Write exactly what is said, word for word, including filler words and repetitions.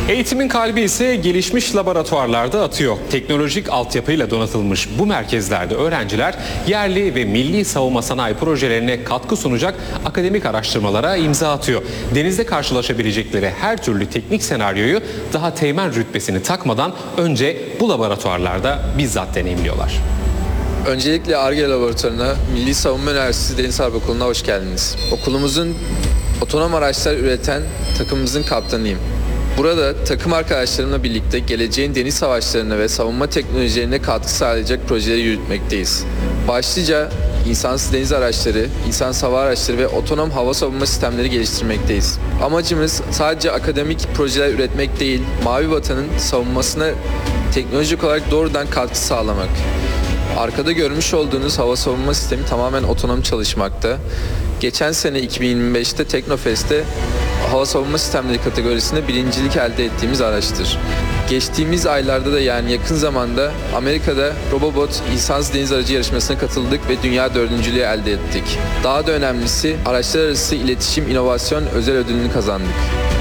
Eğitimin kalbi ise gelişmiş laboratuvarlarda atıyor. Teknolojik altyapıyla donatılmış bu merkezlerde öğrenciler yerli ve milli savunma sanayi projelerine katkı sunacak akademik araştırmalara imza atıyor. Denizde karşılaşabilecekleri her türlü teknik senaryoyu daha teğmen rütbesini takmadan önce bu laboratuvarlarda bizzat deneyimliyorlar. Öncelikle Ar-Ge laboratuvarına Milli Savunma Üniversitesi Deniz Harp Okulu'na hoş geldiniz. Okulumuzun otonom araçlar üreten takımımızın kaptanıyım. Burada takım arkadaşlarımla birlikte geleceğin deniz savaşlarına ve savunma teknolojilerine katkı sağlayacak projeleri yürütmekteyiz. Başlıca insansız deniz araçları, insansız hava araçları ve otonom hava savunma sistemleri geliştirmekteyiz. Amacımız sadece akademik projeler üretmek değil, Mavi Vatan'ın savunmasına teknolojik olarak doğrudan katkı sağlamak. Arkada görmüş olduğunuz hava savunma sistemi tamamen otonom çalışmakta. Geçen sene iki bin yirmi beşte Teknofest'te hava savunma sistemleri kategorisinde birincilik elde ettiğimiz araçtır. Geçtiğimiz aylarda da yani yakın zamanda Amerika'da Robobot insansız deniz aracı yarışmasına katıldık ve dünya dördüncülüğü elde ettik. Daha da önemlisi araçlar arası iletişim inovasyon özel ödülünü kazandık.